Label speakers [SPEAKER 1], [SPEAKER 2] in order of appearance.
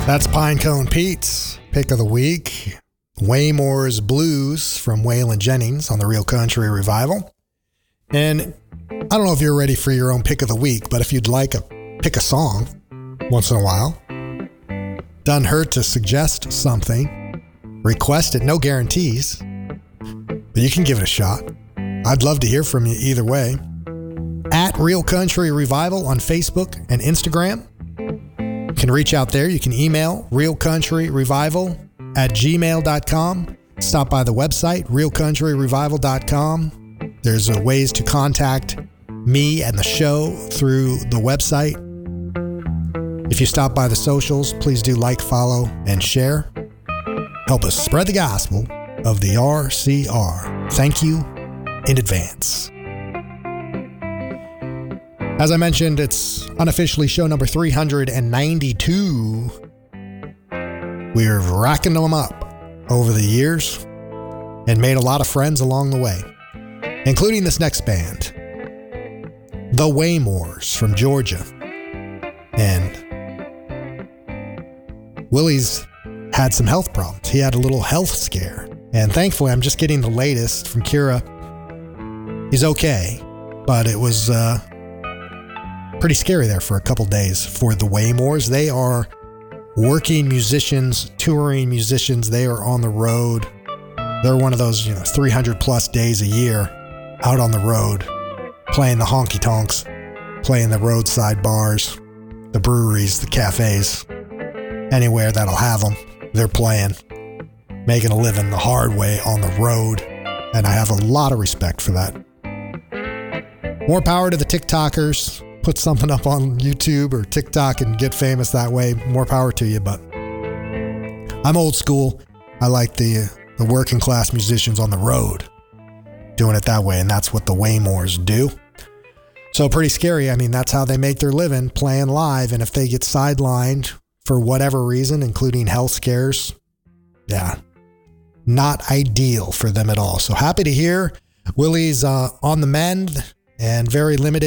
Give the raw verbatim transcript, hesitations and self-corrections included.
[SPEAKER 1] That's Pinecone Pete's pick of the week. Waymore's Blues from Waylon Jennings on the Real Country Revival. And I don't know if you're ready for your own pick of the week, but if you'd like a pick a song once in a while, doesn't hurt to suggest something. Request it, no guarantees, but you can give it a shot. I'd love to hear from you either way. At Real Country Revival on Facebook and Instagram. You can reach out there. You can email realcountryrevival at gmail dot com. Stop by the website, real country revival dot com. There's uh, ways to contact me and the show through the website. If you stop by the socials, please do like, follow, and share. Help us spread the gospel of the R C R. Thank you in advance. As I mentioned, it's unofficially show number three hundred ninety-two. We're racking them up over the years and made a lot of friends along the way, including this next band, the Waymores from Georgia. And Willie's had some health problems. He had a little health scare. And thankfully, I'm just getting the latest from Kira. He's okay, but it was uh, pretty scary there for a couple days for the Waymores. They are working musicians, touring musicians. They are on the road. They're one of those, you know, three hundred plus days a year out on the road, playing the honky tonks, playing the roadside bars, the breweries, the cafes, anywhere that'll have them. They're playing, making a living the hard way on the road. And I have a lot of respect for that. More power to the TikTokers. Put something up on YouTube or TikTok and get famous that way. More power to you, but I'm old school. I like the the working class musicians on the road doing it that way, and that's what the Waymores do. So pretty scary. I mean, that's how they make their living, playing live, and if they get sidelined for whatever reason, including health scares, yeah, not ideal for them at all. So happy to hear Willie's uh, on the mend and very limited